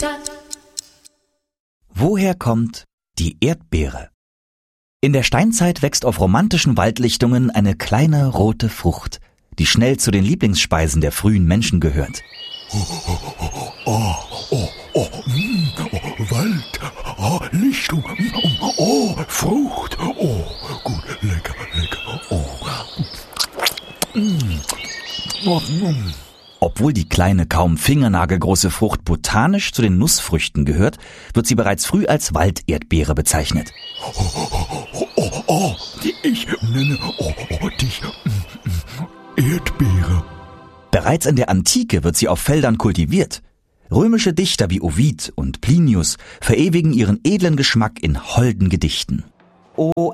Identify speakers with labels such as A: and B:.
A: Woher kommt die Erdbeere? In der Steinzeit wächst auf romantischen Waldlichtungen eine kleine rote Frucht, die schnell zu den Lieblingsspeisen der frühen Menschen gehört.
B: Wald, Lichtung, Frucht, gut, lecker,
A: Obwohl die kleine, kaum fingernagelgroße Frucht botanisch zu den Nussfrüchten gehört, wird sie bereits früh als Walderdbeere bezeichnet.
B: Ich nenne dich Erdbeere.
A: Bereits in der Antike wird sie auf Feldern kultiviert. Römische Dichter wie Ovid und Plinius verewigen ihren edlen Geschmack in holden Gedichten. O